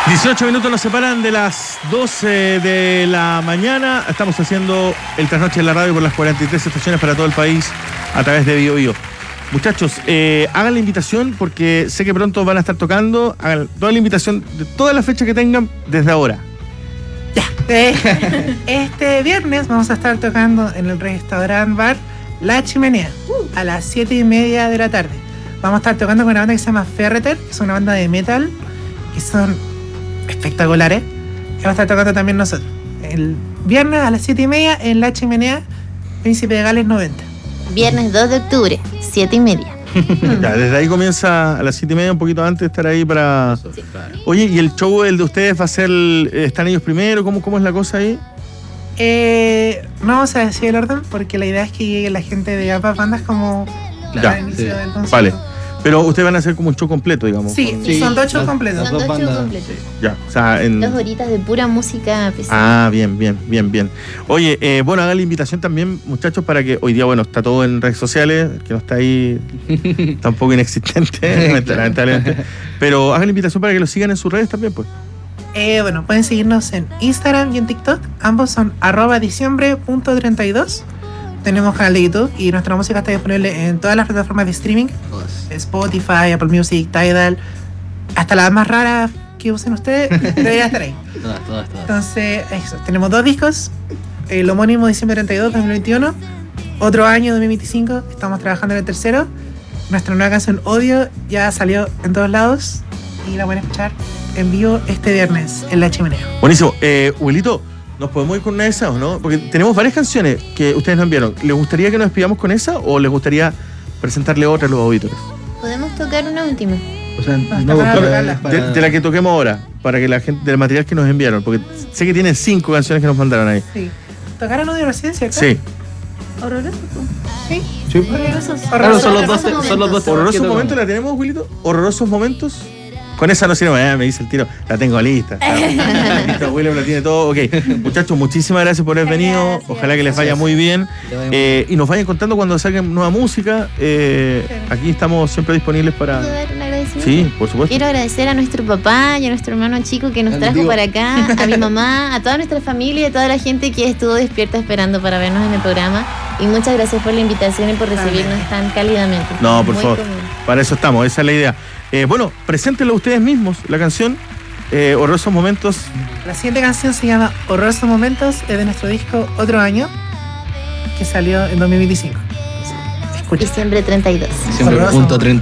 18 minutos nos separan de las 12 de la mañana. Estamos haciendo el trasnoche en la radio por las 43 estaciones para todo el país a través de Bio Bio. Muchachos, hagan la invitación porque sé que pronto van a estar tocando. Hagan toda la invitación de todas las fechas que tengan desde ahora. Ya. Este viernes vamos a estar tocando en el restaurant bar La Chimenea a las 7:30 de la tarde. Vamos a estar tocando con una banda que se llama Ferreter, que es una banda de metal, que son espectaculares. Y vamos a estar tocando también nosotros. El viernes a las 7:30 en La Chimenea, Príncipe de Gales 90. Viernes 2 de octubre, 7:30. Ya, desde ahí comienza a las 7:30, un poquito antes, estar ahí para... Sí. Oye, ¿y el show, el de ustedes, va a ser... ¿Están ellos primero? ¿Cómo es la cosa ahí? No vamos a decir el orden porque la idea es que llegue la gente de ambas bandas como Ya, al inicio del concierto. Vale. Pero ustedes van a hacer como un show completo, digamos. Sí, Sí, son 2 shows las completos. dos Son 2 shows bandas, completos. Ya, o sea, en... 2 horitas de pura música pesada. Ah, bien. Oye, bueno, hagan la invitación también, muchachos, para que hoy día, bueno, está todo en redes sociales, que no está ahí, está un poco inexistente, lamentablemente. Pero hagan la invitación para que lo sigan en sus redes también, pues. Bueno, pueden seguirnos en Instagram y en TikTok. Ambos son @diciembre.32. Tenemos canal de YouTube y nuestra música está disponible en todas las plataformas de streaming. Spotify, Apple Music, Tidal. Hasta las más raras que usen ustedes, debería estar ahí. Todas. Entonces, eso. Tenemos 2 discos. El homónimo Diciembre 32, 2021. Otro año, 2025. Estamos trabajando en el tercero. Nuestra nueva canción, Odio, ya salió en todos lados. Y la pueden escuchar en vivo este viernes en La Chimenea. Buenísimo. Wilito, ¿nos podemos ir con una de esas o no? Porque tenemos varias canciones que ustedes nos enviaron. ¿Les gustaría que nos despidamos con esa o les gustaría presentarle otra a los auditores? Podemos tocar una última. O sea, está no para tocarla. De la que toquemos ahora, para que la gente, del material que nos enviaron, porque sé que tienen 5 canciones que nos mandaron ahí. Sí. ¿Tocaron Odio recién, cierto? Sí. Horroroso. Sí. Sí. Horrorosos. Claro, son los dos temas ¿Horrorosos que momentos la tenemos, Wilito? ¿Horrorosos momentos? Con esa no sirve, me dice el tiro, la tengo lista. Listo, William la tiene todo. Ok, muchachos, muchísimas gracias por haber venido. Gracias. Ojalá que les vaya muy bien. Y nos vayan contando cuando salgan nueva música. Aquí estamos siempre disponibles para... ¿Puedo dar un agradecimiento? Sí, por supuesto. Quiero agradecer a nuestro papá y a nuestro hermano chico que nos Al trajo tío. para acá, a mi mamá, a toda nuestra familia y a toda la gente que estuvo despierta esperando para vernos en el programa. Y muchas gracias por la invitación y por recibirnos tan cálidamente. No, por Muy favor. cómodo. Para eso estamos, esa es la idea. Bueno, preséntenlo ustedes mismos, la canción Horrorosos Momentos. La siguiente canción se llama Horrorosos Momentos, es de nuestro disco Otro Año, que salió en 2025. Escuchen. Diciembre 32. Siempre punto 30.